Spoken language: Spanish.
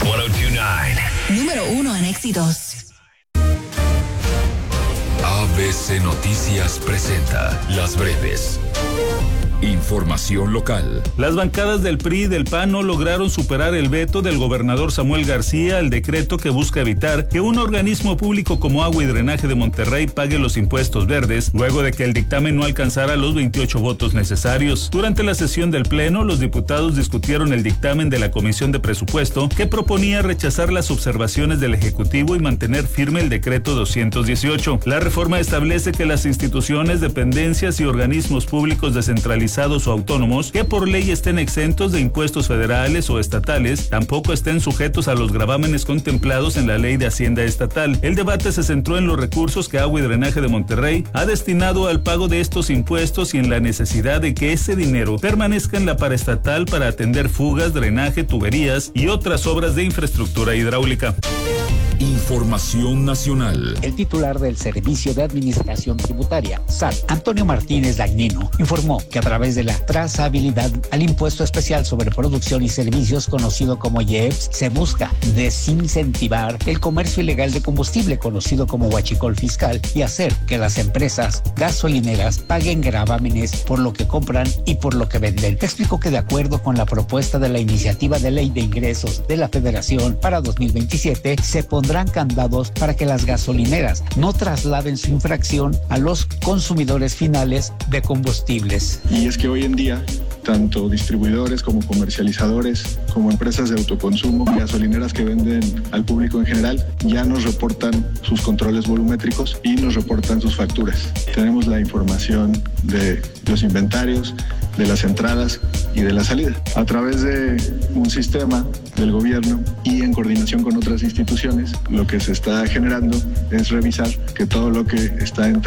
1029. Número 1 en éxitos. ABC Noticias presenta Las Breves. Información local. Las bancadas del PRI y del PAN no lograron superar el veto del gobernador Samuel García al decreto que busca evitar que un organismo público como Agua y Drenaje de Monterrey pague los impuestos verdes, luego de que el dictamen no alcanzara los 28 votos necesarios. Durante la sesión del Pleno, los diputados discutieron el dictamen de la Comisión de Presupuesto, que proponía rechazar las observaciones del Ejecutivo y mantener firme el decreto 218. La reforma establece que las instituciones, dependencias y organismos públicos descentralizados o autónomos que por ley estén exentos de impuestos federales o estatales tampoco estén sujetos a los gravámenes contemplados en la Ley de Hacienda Estatal. El debate se centró en los recursos que Agua y Drenaje de Monterrey ha destinado al pago de estos impuestos y en la necesidad de que ese dinero permanezca en la paraestatal para atender fugas, drenaje, tuberías y otras obras de infraestructura hidráulica. Información nacional. El titular del Servicio de Administración Tributaria, SAT, Antonio Martínez Dagnino, informó que a través de la trazabilidad al Impuesto Especial sobre Producción y Servicios, conocido como IEPS, se busca desincentivar el comercio ilegal de combustible, conocido como huachicol fiscal, y hacer que las empresas gasolineras paguen gravámenes por lo que compran y por lo que venden. Explicó que de acuerdo con la propuesta de la Iniciativa de Ley de Ingresos de la Federación para 2027, se pondrán candados para que las gasolineras no trasladen su infracción a los consumidores finales de combustibles. Y es que hoy en día, tanto distribuidores como comercializadores, como empresas de autoconsumo, gasolineras que venden al público en general, ya nos reportan sus controles volumétricos y nos reportan sus facturas. Tenemos la información de los inventarios, de las entradas y de la salida. A través de un sistema del gobierno y en coordinación con otras instituciones, lo que se está generando es revisar que todo lo que está entrando